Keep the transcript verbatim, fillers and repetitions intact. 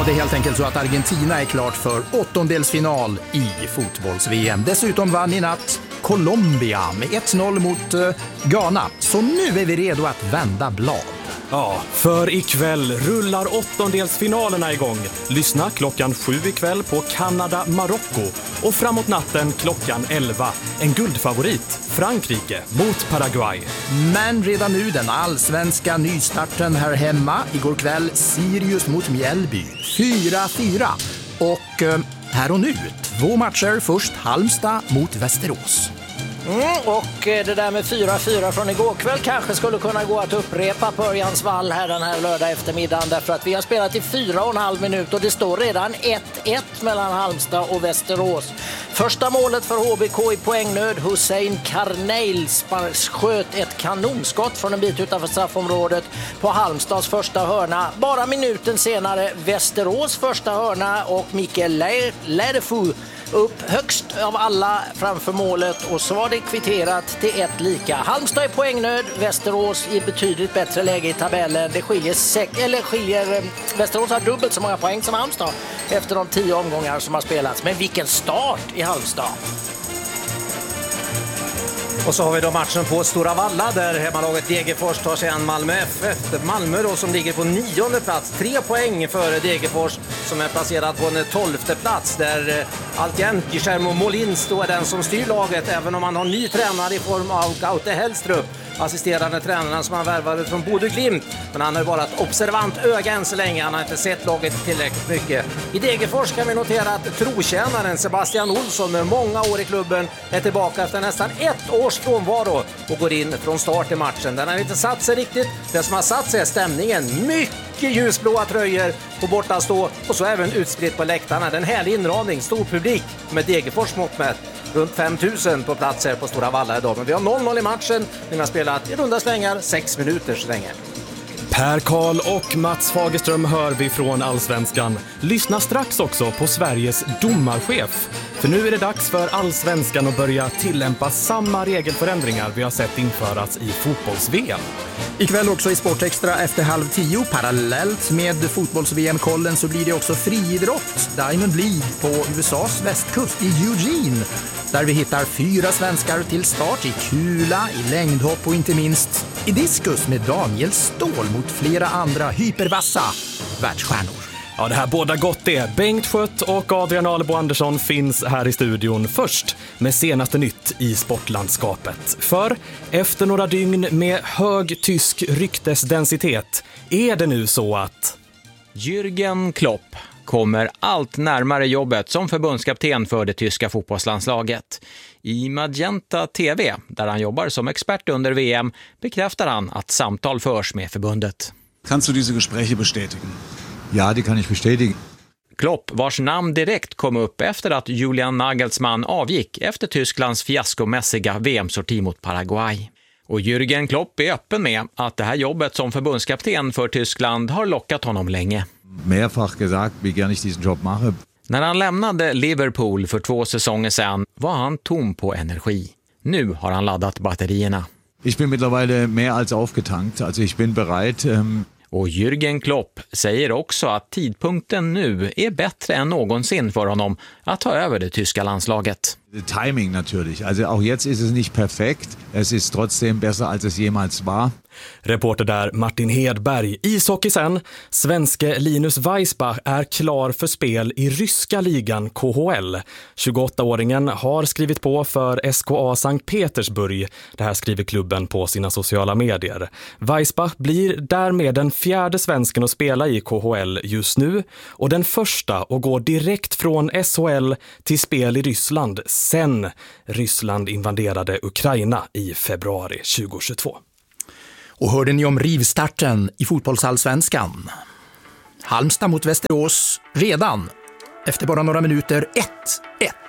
det är helt enkelt så att Argentina är klart för åttondelsfinal i fotbolls-V M. Dessutom vann i natt Colombia med ett noll mot uh, Ghana. Så nu är vi redo att vända blad. Ja, för ikväll rullar åttondelsfinalerna igång. Lyssna klockan sju ikväll på Kanada-Marocko. Och framåt natten klockan elva. En guldfavorit, Frankrike mot Paraguay. Men redan nu den allsvenska nystarten här hemma. Igår kväll Sirius mot Mjällby. fyra fyra. Och uh, här och nu, två matcher. Först Halmstad mot Västerås. Mm, och det där med fyra fyra från igår kväll kanske skulle kunna gå att upprepa på Örjans vall här den här lördag eftermiddagen, därför att vi har spelat i fyra och en halv minut och det står redan ett ett mellan Halmstad och Västerås. Första målet för H B K i poängnöd, Hussein Karneil sköt ett kanonskott från en bit utanför straffområdet på Halmstads första hörna. Bara minuten senare Västerås första hörna och Mikael Lädefu upp högst av alla framför målet och så var det kvitterat till ett lika. Halmstad är poängnöd, Västerås i betydligt bättre läge i tabellen. Det skiljer, sek- eller skiljer Västerås har dubbelt så många poäng som Halmstad efter de tio omgångar som har spelats. Men vilken start i Halmstad! Och så har vi då matchen på Stora Valla där hemmalaget Degerfors tar sig an Malmö F F. Malmö då som ligger på nionde plats, tre poäng före Degerfors som är placerad på en tolfte plats där alltjämt Guillermo Molins då är den som styr laget, även om man har ny tränare i form av Gaute Hellstrup, assisterande tränaren som han värvade från Bodø Glimt. Men han har bara ett observant öga än så länge, han har inte sett laget tillräckligt mycket. I Degerfors kan vi notera att trotjänaren Sebastian Olsson med många år i klubben är tillbaka efter nästan ett års frånvaro och går in från start i matchen. Den har inte satt sig riktigt, det som har satt sig är stämningen. Mycket ljusblåa tröjor på bortastå och så även utspritt på läktarna. Den härlig inramning, stor publik med Degerfors mått mätt. Runt fem tusen på platser på Stora Valla idag. Men vi har noll noll i matchen. Vi har spelat i runda slängar sex minuter så länge. Per Karl och Mats Fagerström hör vi från Allsvenskan. Lyssna strax också på Sveriges domarchef. För nu är det dags för Allsvenskan att börja tillämpa samma regelförändringar vi har sett införas i fotbolls-V M. Ikväll också i Sportextra efter halv tio. Parallellt med fotbolls-V M-kollen så blir det också friidrott. Diamond League på U S A:s västkust i Eugene. Där vi hittar fyra svenskar till start i kula, i längdhopp och inte minst i diskus med Daniel Ståhl mot flera andra hypervassa världsstjärnor. Ja, det här båda gott det. Bengt Skött och Adrian Alebo Andersson finns här i studion först med senaste nytt i sportlandskapet. För efter några dygn med hög tysk ryktesdensitet är det nu så att Jürgen Klopp kommer allt närmare jobbet som förbundskapten för det tyska fotbollslandslaget. I Magenta T V, där han jobbar som expert under V M, bekräftar han att samtal förs med förbundet. Kan du dessa Gespräche bestätigen? Ja, det kan jag bestätigen. Klopp, vars namn direkt kom upp efter att Julian Nagelsmann avgick efter Tysklands fiaskomässiga V M-sorti mot Paraguay. Och Jürgen Klopp är öppen med att det här jobbet som förbundskapten för Tyskland har lockat honom länge. Mehrfach gesagt, wie gern ich diesen Job mache. När han lämnade Liverpool för två säsonger sedan var han tom på energi. Nu har han laddat batterierna. Ich bin mittlerweile mehr als aufgetankt, also ich bin bereit. Ähm Och Jürgen Klopp säger också att tidpunkten nu är bättre än någonsin för honom att ta över det tyska landslaget. Timing natürlich. Also auch jetzt ist es nicht perfekt. Es ist trotzdem besser als es jemals war. Reporter där Martin Hedberg. Ishockey sen. Svenske Linus Weissbach är klar för spel i ryska ligan K H L. tjugoåttaåringen har skrivit på för S K A Sankt Petersburg. Det här skriver klubben på sina sociala medier. Weissbach blir därmed den fjärde svensken att spela i K H L just nu och den första att gå direkt från S H L till spel i Ryssland sen Ryssland invaderade Ukraina i februari tjugohundratjugotvå. Och hörde ni om rivstarten i fotbollsallsvenskan? Halmstad mot Västerås redan efter bara några minuter ett ett.